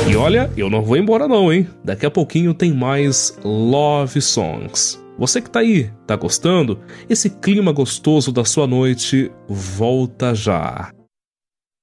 E olha, eu não vou embora não, hein? Daqui a pouquinho tem mais Love Songs. Você que tá aí, tá gostando? Esse clima gostoso da sua noite volta já.